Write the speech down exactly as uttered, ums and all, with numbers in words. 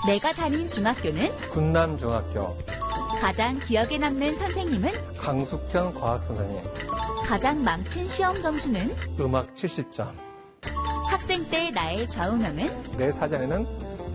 내가 다닌 중학교는 군남중학교. 가장 기억에 남는 선생님은 강숙현 과학선생님. 가장 망친 시험 점수는 음악 칠십 점. 학생 때 나의 좌우명은 내 사전에는